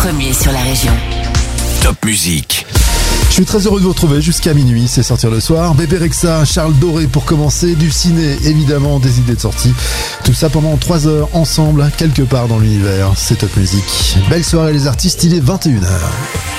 premier sur la région. Top Musique. Je suis très heureux de vous retrouver jusqu'à minuit, c'est Sortir le soir. Bébé Rexha, Charles Doré pour commencer, du ciné, évidemment, des idées de sortie. Tout ça pendant 3 heures ensemble, quelque part dans l'univers. C'est Top Musique. Belle soirée les artistes, il est 21h.